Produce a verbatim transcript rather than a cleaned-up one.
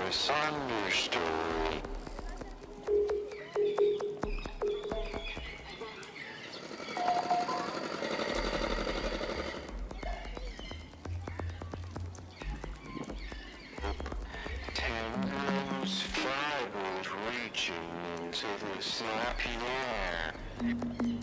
this understory. Tendrils, fibers reaching into the slappy air.